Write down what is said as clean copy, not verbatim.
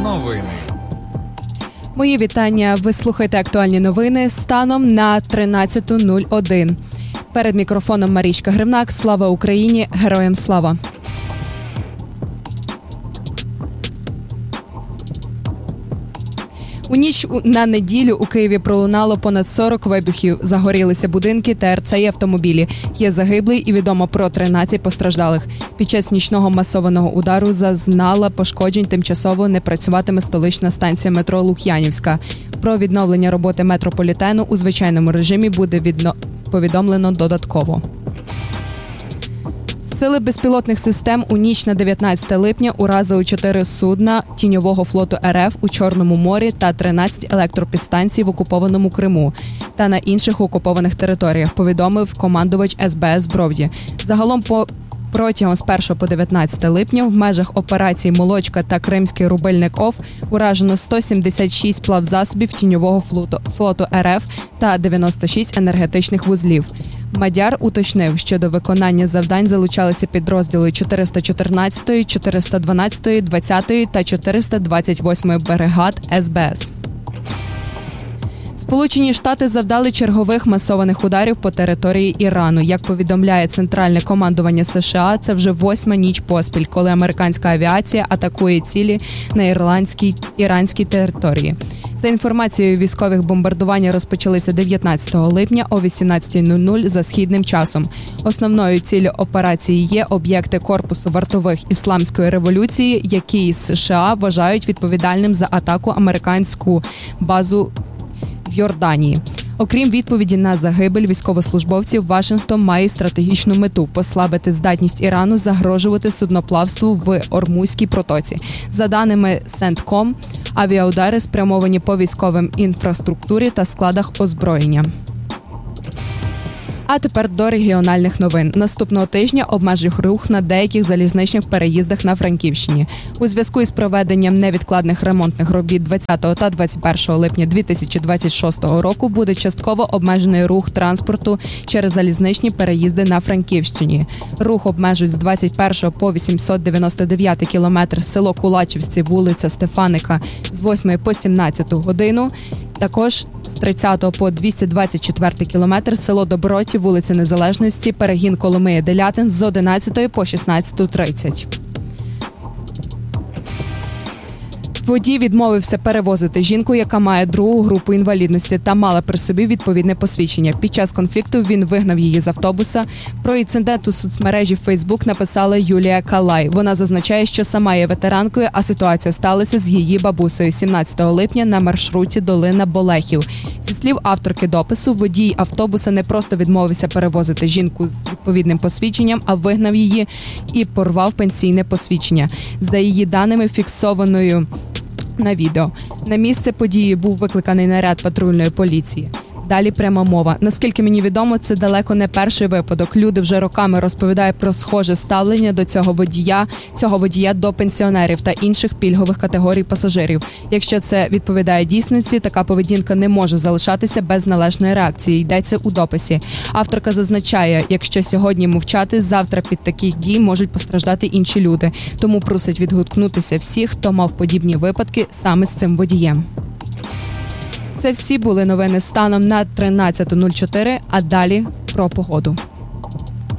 Новини. Мої вітання. Ви слухаєте актуальні новини станом на 13:01. Перед мікрофоном Марічка Гривнак. Слава Україні! Героям слава! У ніч на неділю у Києві пролунало понад 40 вибухів, загорілися будинки, ТРЦ і автомобілі. Є загиблий і відомо про 13 постраждалих. Під час нічного масованого удару зазнала пошкоджень, тимчасово не працюватиме столична станція метро Лук'янівська. Про відновлення роботи метрополітену у звичайному режимі буде повідомлено додатково. Сили безпілотних систем у ніч на 19 липня уразили 4 судна тіньового флоту РФ у Чорному морі та 13 електропідстанцій в окупованому Криму та на інших окупованих територіях, повідомив командувач СБС Бровді. Загалом протягом з 1 по 19 липня в межах операцій «Молочка» та «Кримський рубильник ОФ» уражено 176 плавзасобів тіньового флоту РФ та 96 енергетичних вузлів. Мадяр уточнив, що до виконання завдань залучалися підрозділи 414-ї, 412-ї, 20-ї та 428-ї бригад СБС. Сполучені Штати завдали чергових масованих ударів по території Ірану. Як повідомляє Центральне командування США, це вже 8-ма ніч поспіль, коли американська авіація атакує цілі на іранській території. За інформацією військових, бомбардування розпочалися 19 липня о 18:00 за східним часом. Основною ціллю операції є об'єкти корпусу вартових Ісламської революції, які США вважають відповідальним за атаку американську базу в Йорданії. Окрім відповіді на загибель військовослужбовців, Вашингтон має стратегічну мету – послабити здатність Ірану загрожувати судноплавству в Ормузькій протоці. За даними CENTCOM, авіаудари спрямовані по військовим інфраструктурі та складах озброєння. А тепер до регіональних новин. Наступного тижня обмежить рух на деяких залізничних переїздах на Франківщині. У зв'язку із проведенням невідкладних ремонтних робіт 20 та 21 липня 2026 року буде частково обмежений рух транспорту через залізничні переїзди на Франківщині. Рух обмежують з 21 по 899 кілометр село Кулачівці, вулиця Стефаника з 8 по 17 годину. Також з 30 по 224 кілометр село Доброті, вулиця Незалежності, перегін Коломия-Делятин з 11 по 16:30. Водій відмовився перевозити жінку, яка має другу групу інвалідності та мала при собі відповідне посвідчення. Під час конфлікту він вигнав її з автобуса. Про інцидент у соцмережі Facebook написала Юлія Калай. Вона зазначає, що сама є ветеранкою, а ситуація сталася з її бабусею 17 липня на маршруті Долина-Болехів. Зі слів авторки допису, водій автобуса не просто відмовився перевозити жінку з відповідним посвідченням, а вигнав її і порвав пенсійне посвідчення. За її даними, фіксованою на відео. На місце події був викликаний наряд патрульної поліції. Далі пряма мова. Наскільки мені відомо, це далеко не перший випадок. Люди вже роками розповідають про схоже ставлення до цього водія до пенсіонерів та інших пільгових категорій пасажирів. Якщо це відповідає дійсності, така поведінка не може залишатися без належної реакції, йдеться у дописі. Авторка зазначає, якщо сьогодні мовчати, завтра під таких дій можуть постраждати інші люди. Тому просить відгукнутися всіх, хто мав подібні випадки саме з цим водієм. Це всі були новини станом на 13:04, а далі про погоду.